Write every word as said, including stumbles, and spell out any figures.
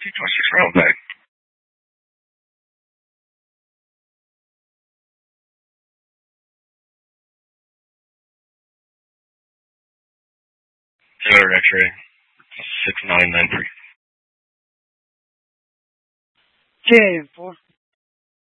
two twenty-six round back. Taylor X-ray. six nine nine three. J four.